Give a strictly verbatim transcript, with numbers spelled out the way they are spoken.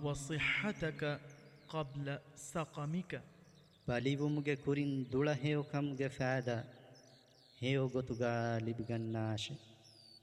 وصحتك قبل سقمك ಬಲಿವುಮ್ಗೆ ಕುರಿನ್ ದುಳಹೇವು ಕಮ್ಗೆ ಫಾದ ಹೇವು ಗೊತುಗಾ ಲಿಬಿಗನ್ನಾಶೆ